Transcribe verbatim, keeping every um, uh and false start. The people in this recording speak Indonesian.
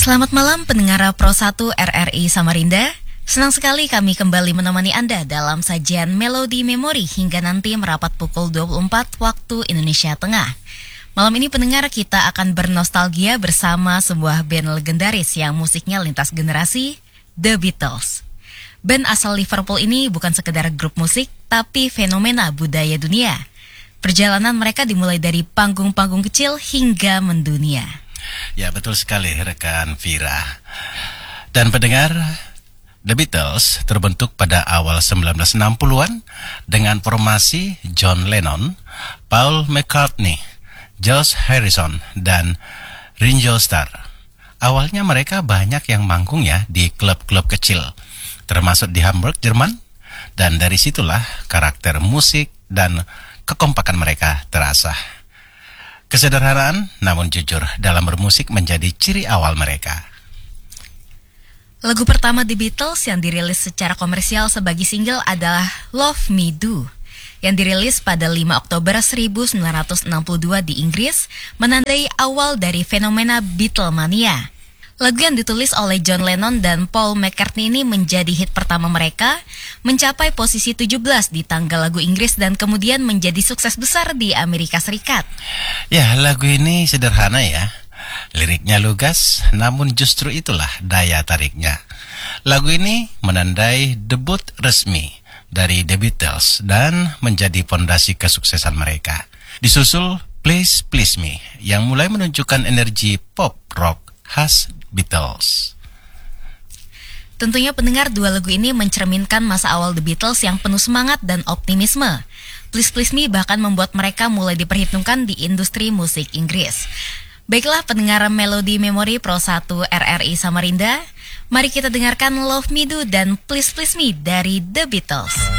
Selamat malam pendengar Pro satu R R I Samarinda. Senang sekali kami kembali menemani Anda dalam sajian Melodi Memori hingga nanti merapat pukul dua puluh empat waktu Indonesia Tengah. Malam ini pendengar, kita akan bernostalgia bersama sebuah band legendaris yang musiknya lintas generasi, The Beatles. Band asal Liverpool ini bukan sekedar grup musik, tapi fenomena budaya dunia. Perjalanan mereka dimulai dari panggung-panggung kecil hingga mendunia. Ya, betul sekali rekan Vira. Dan pendengar, The Beatles terbentuk pada awal sembilan belas enam puluhan dengan formasi John Lennon, Paul McCartney, George Harrison, dan Ringo Starr. Awalnya mereka banyak yang manggung ya di klub-klub kecil, termasuk di Hamburg, Jerman. Dan dari situlah karakter musik dan kekompakan mereka terasa. Kesederhanaan namun jujur dalam bermusik menjadi ciri awal mereka. Lagu pertama The Beatles yang dirilis secara komersial sebagai single adalah Love Me Do, yang dirilis pada lima Oktober seribu sembilan ratus enam puluh dua di Inggris, menandai awal dari fenomena Beatlemania. Lagu yang ditulis oleh John Lennon dan Paul McCartney ini menjadi hit pertama mereka, mencapai posisi tujuh belas di tangga lagu Inggris dan kemudian menjadi sukses besar di Amerika Serikat. Ya, lagu ini sederhana ya. Liriknya lugas, namun justru itulah daya tariknya. Lagu ini menandai debut resmi dari The Beatles dan menjadi fondasi kesuksesan mereka. Disusul Please Please Me yang mulai menunjukkan energi pop rock khas Beatles. Tentunya pendengar, dua lagu ini mencerminkan masa awal The Beatles yang penuh semangat dan optimisme. Please Please Me bahkan membuat mereka mulai diperhitungkan di industri musik Inggris. Baiklah pendengar Melodi Memori Pro satu R R I Samarinda, mari kita dengarkan Love Me Do dan Please Please Me dari The Beatles.